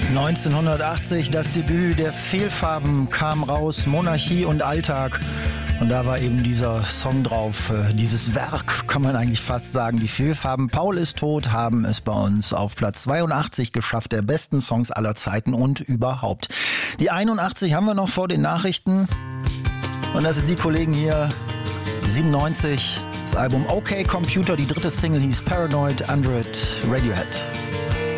1980, das Debüt der Fehlfarben kam raus, Monarchie und Alltag. Und da war eben dieser Song drauf, dieses Werk, kann man eigentlich fast sagen. Die Fehlfarben, Paul ist tot, haben es bei uns auf Platz 82 geschafft, der besten Songs aller Zeiten und überhaupt. Die 81 haben wir noch vor den Nachrichten. Und das ist die Kollegen hier, 97, das Album OK Computer, die dritte Single hieß Paranoid, Android, Radiohead.